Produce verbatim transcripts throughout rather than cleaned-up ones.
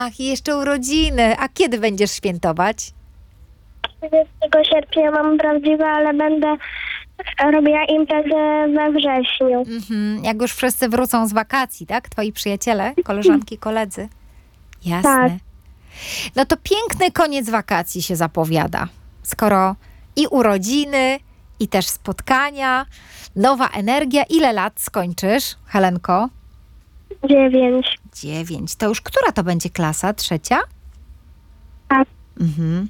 Ach, i jeszcze urodziny. A kiedy będziesz świętować? trzydziestego sierpnia mam prawdziwe, ale będę robiła imprezę we wrześniu. Mhm. Jak już wszyscy wrócą z wakacji, tak? Twoi przyjaciele, koleżanki, koledzy. Jasne. Tak. No to piękny koniec wakacji się zapowiada. Skoro i urodziny, i też spotkania, nowa energia. Ile lat skończysz, Helenko? Dziewięć. Dziewięć. To już która to będzie klasa? Trzecia? Tak. Mhm.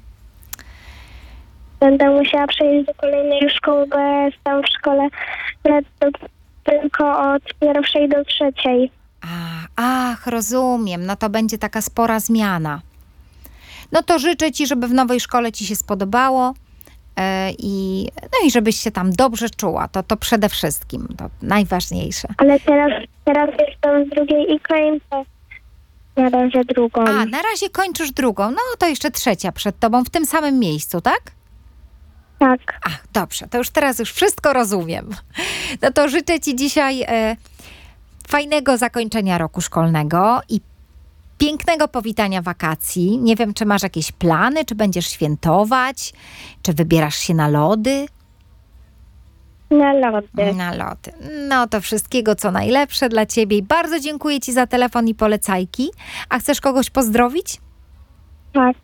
Będę musiała przejść do kolejnej szkoły, bo ja jestem w szkole do, tylko od pierwszej do trzeciej. A, ach, rozumiem. No to będzie taka spora zmiana. No to życzę ci, żeby w nowej szkole ci się spodobało yy, i, no i żebyś się tam dobrze czuła. To, to przede wszystkim, to najważniejsze. Ale teraz, teraz jestem w drugiej i kończę na razie drugą. A, na razie kończysz drugą. No to jeszcze trzecia przed tobą w tym samym miejscu, tak? Tak. Ach, dobrze, to już teraz już wszystko rozumiem. No to życzę ci dzisiaj e, fajnego zakończenia roku szkolnego i pięknego powitania wakacji. Nie wiem, czy masz jakieś plany, czy będziesz świętować, czy wybierasz się na lody? Na lody. Na lody. No to wszystkiego, co najlepsze dla ciebie i bardzo dziękuję ci za telefon i polecajki. A chcesz kogoś pozdrowić? Tak.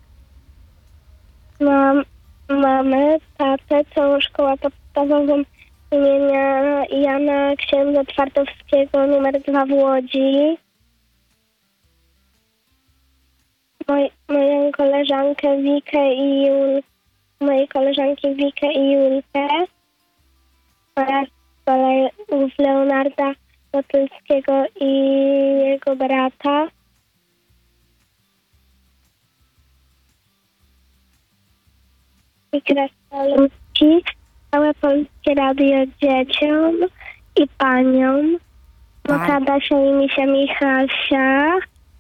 Mam, mamy tatę, całą szkołę podstawową imienia Jana Księdza Twardowskiego numer dwa w Łodzi. Moj, moją koleżankę Wikę i Jul, moje koleżanki Wikę i Julkę oraz kolegów Leonarda Motylskiego i jego brata. I krasnoludki, całe Polskie Radio dzieciom i paniom, Tak. Adasia i Misia Michasia.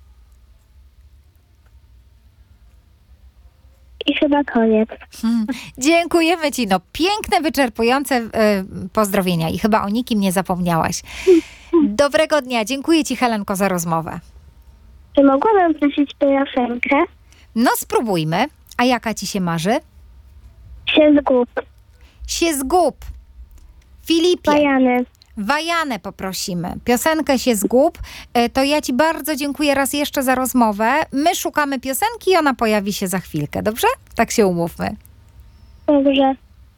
I chyba koniec. Hmm. Dziękujemy ci. No piękne, wyczerpujące e, pozdrowienia i chyba o nikim nie zapomniałaś. Dobrego dnia. Dziękuję ci, Helenko, za rozmowę. Czy mogłabym prosić piosenkę? No spróbujmy. A jaka ci się marzy? Się zgub. Się zgub. Filipie, Bajany. Wajanę poprosimy. Piosenkę Się zgub. E, To ja ci bardzo dziękuję raz jeszcze za rozmowę. My szukamy piosenki i ona pojawi się za chwilkę. Dobrze? Tak się umówmy. Dobrze.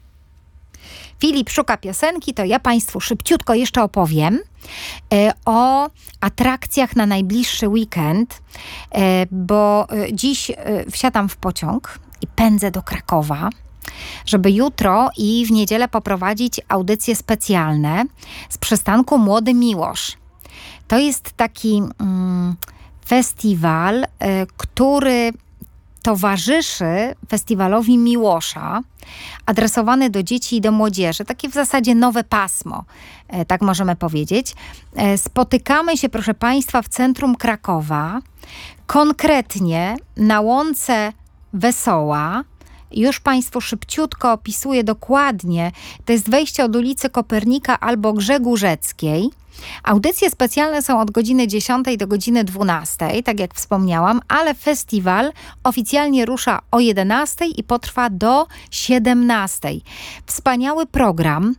Filip szuka piosenki, to ja Państwu szybciutko jeszcze opowiem e, o atrakcjach na najbliższy weekend, e, bo e, dziś e, wsiadam w pociąg i pędzę do Krakowa, żeby jutro i w niedzielę poprowadzić audycje specjalne z przystanku Młody Miłosz. To jest taki mm, festiwal, y, który towarzyszy festiwalowi Miłosza, adresowany do dzieci i do młodzieży. Takie w zasadzie nowe pasmo, y, tak możemy powiedzieć. Y, spotykamy się, proszę Państwa, w centrum Krakowa, konkretnie na łące Wesoła. Już Państwu szybciutko opisuję dokładnie. To jest wejście od ulicy Kopernika albo Grzegórzeckiej. Audycje specjalne są od godziny dziesiątej do godziny dwunastej, tak jak wspomniałam, ale festiwal oficjalnie rusza o jedenastej i potrwa do siedemnastej. Wspaniały program.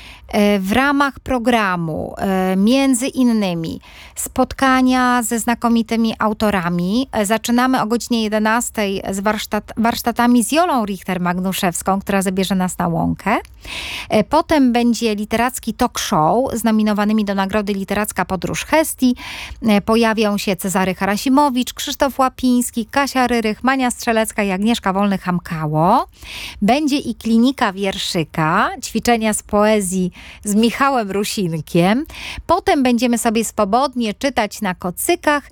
W ramach programu między innymi spotkania ze znakomitymi autorami. Zaczynamy o godzinie jedenastej z warsztat, warsztatami z Jolą Richter-Magnuszewską, która zabierze nas na łąkę. Potem będzie literacki talk show z nominowanymi do Nagrody Literacka Podróż Hestii. Pojawią się Cezary Harasimowicz, Krzysztof Łapiński, Kasia Ryrych, Mania Strzelecka i Agnieszka Wolny-Hamkało. Będzie i klinika wierszyka, ćwiczenia z poezji z Michałem Rusinkiem. Potem będziemy sobie swobodnie czytać na kocykach,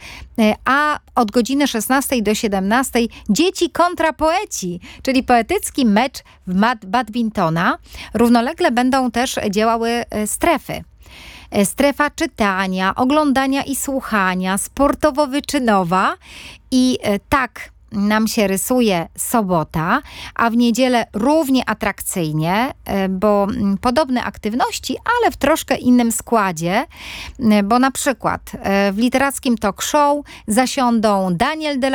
a od godziny szesnastej do siedemnastej dzieci kontra poeci, czyli poetycki mecz w mad- badmintona. Równolegle będą też działały strefy. Strefa czytania, oglądania i słuchania, sportowo-wyczynowa i tak nam się rysuje sobota, a w niedzielę równie atrakcyjnie, bo podobne aktywności, ale w troszkę innym składzie, bo na przykład w literackim talk show zasiądą Daniel de la